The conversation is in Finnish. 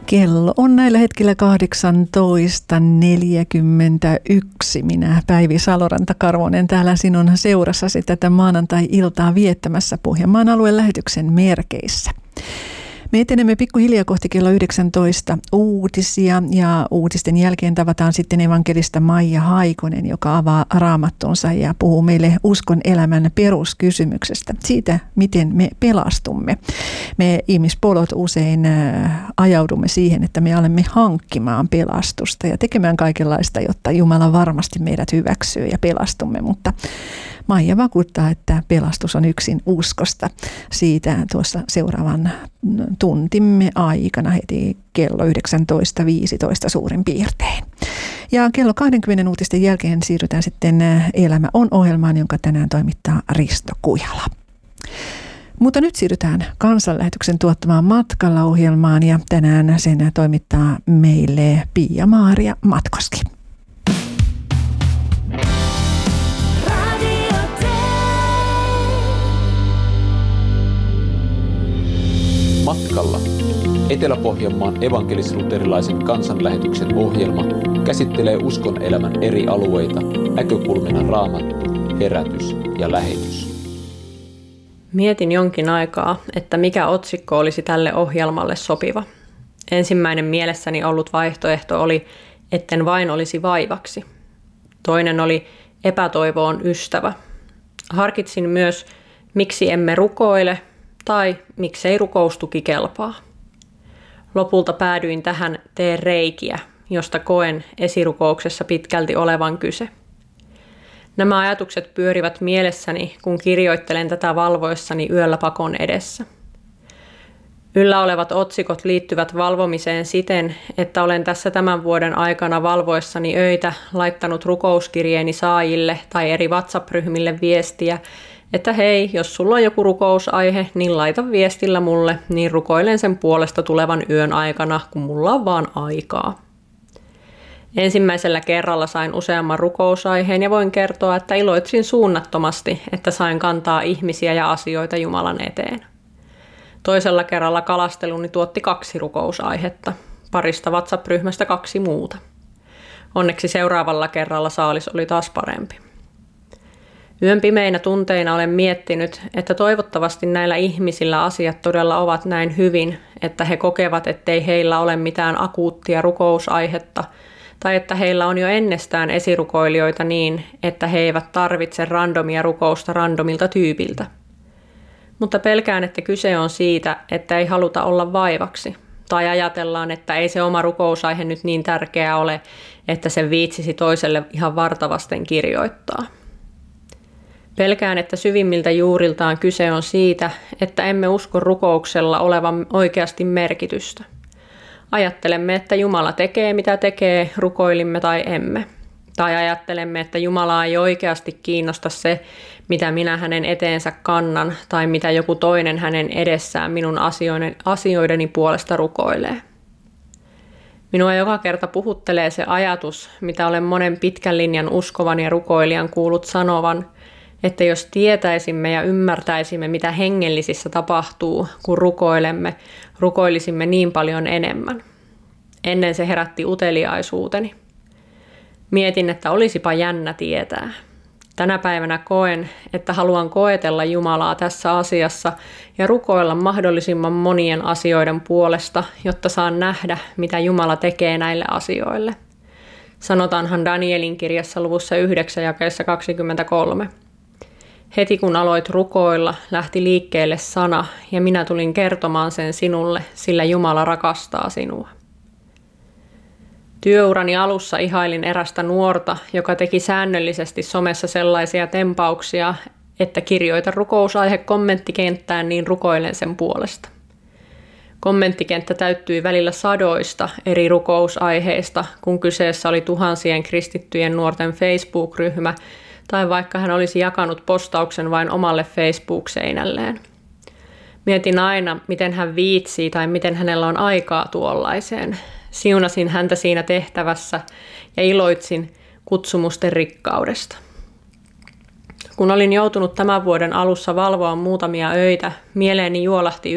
Kello on näillä hetkellä 18.41. Minä Päivi Saloranta-Karvonen täällä sinun seurassasi tätä maanantai-iltaa viettämässä Pohjanmaan alueen lähetyksen merkeissä. Me etenemme pikkuhiljaa kohti kello 19 uutisia ja uutisten jälkeen tavataan sitten evankelista Maija Haikonen, joka avaa raamattonsa ja puhuu meille uskon elämän peruskysymyksestä, siitä miten me pelastumme. Me ihmispolot usein ajaudumme siihen, että me olemme hankkimaan pelastusta ja tekemään kaikenlaista, jotta Jumala varmasti meidät hyväksyy ja pelastumme, mutta Maija vakuuttaa, että pelastus on yksin uskosta. Siitä tuossa seuraavan tuntimme aikana heti kello 19.15 suurin piirtein. Ja kello 20 uutisten jälkeen siirrytään sitten Elämä on -ohjelmaan, jonka tänään toimittaa Risto Kujala. Mutta nyt siirrytään Kansanlähetyksen tuottamaan Matkalla -ohjelmaan ja tänään sen toimittaa meille Pia-Maaria Matkoski. Matkalla. Etelä-Pohjanmaan evankelis-luterilaisen kansanlähetyksen ohjelma käsittelee uskon elämän eri alueita, näkökulmina Raamattu, herätys ja lähetys. Mietin jonkin aikaa, että mikä otsikko olisi tälle ohjelmalle sopiva. Ensimmäinen mielessäni ollut vaihtoehto oli, etten vain olisi vaivaksi. Toinen oli epätoivo on ystävä. Harkitsin myös, miksi emme rukoile tai miksei rukoustuki kelpaa. Lopulta päädyin tähän tee reikiä, josta koen esirukouksessa pitkälti olevan kyse. Nämä ajatukset pyörivät mielessäni, kun kirjoittelen tätä valvoissani yöllä pakon edessä. Yllä olevat otsikot liittyvät valvomiseen siten, että olen tässä tämän vuoden aikana valvoissani öitä laittanut rukouskirjeeni saajille tai eri WhatsApp-ryhmille viestiä, että hei, jos sulla on joku rukousaihe, niin laita viestillä mulle, niin rukoilen sen puolesta tulevan yön aikana, kun mulla on vaan aikaa. Ensimmäisellä kerralla sain useamman rukousaiheen ja voin kertoa, että iloitsin suunnattomasti, että sain kantaa ihmisiä ja asioita Jumalan eteen. Toisella kerralla kalasteluni tuotti 2 rukousaihetta, parista WhatsApp-ryhmästä 2 muuta. Onneksi seuraavalla kerralla saalis oli taas parempi. Yön pimeinä tunteina olen miettinyt, että toivottavasti näillä ihmisillä asiat todella ovat näin hyvin, että he kokevat, ettei heillä ole mitään akuuttia rukousaihetta, tai että heillä on jo ennestään esirukoilijoita niin, että he eivät tarvitse randomia rukousta randomilta tyypiltä. Mutta pelkään, että kyse on siitä, että ei haluta olla vaivaksi, tai ajatellaan, että ei se oma rukousaihe nyt niin tärkeä ole, että se viitsisi toiselle ihan vartavasten kirjoittaa. Pelkään, että syvimmiltä juuriltaan kyse on siitä, että emme usko rukouksella olevan oikeasti merkitystä. Ajattelemme, että Jumala tekee mitä tekee, rukoilimme tai emme. Tai ajattelemme, että Jumalaa ei oikeasti kiinnosta se, mitä minä hänen eteensä kannan, tai mitä joku toinen hänen edessään minun asioideni puolesta rukoilee. Minua joka kerta puhuttelee se ajatus, mitä olen monen pitkän linjan uskovan ja rukoilijan kuullut sanovan, että jos tietäisimme ja ymmärtäisimme, mitä hengellisissä tapahtuu, kun rukoilemme, rukoilisimme niin paljon enemmän. Ennen se herätti uteliaisuuteni. Mietin, että olisipa jännä tietää. Tänä päivänä koen, että haluan koetella Jumalaa tässä asiassa ja rukoilla mahdollisimman monien asioiden puolesta, jotta saan nähdä, mitä Jumala tekee näille asioille. Sanotaanhan Danielin kirjassa luvussa 9 jakeessa 23. Heti kun aloit rukoilla, lähti liikkeelle sana, ja minä tulin kertomaan sen sinulle, sillä Jumala rakastaa sinua. Työurani alussa ihailin erästä nuorta, joka teki säännöllisesti somessa sellaisia tempauksia, että kirjoita rukousaihe kommenttikenttään, niin rukoilen sen puolesta. Kommenttikenttä täyttyi välillä sadoista eri rukousaiheista, kun kyseessä oli tuhansien kristittyjen nuorten Facebook-ryhmä, tai vaikka hän olisi jakanut postauksen vain omalle Facebook-seinälleen. Mietin aina, miten hän viitsii tai miten hänellä on aikaa tuollaiseen. Siunasin häntä siinä tehtävässä ja iloitsin kutsumusten rikkaudesta. Kun olin joutunut tämän vuoden alussa valvoa muutamia öitä, mieleeni juolahti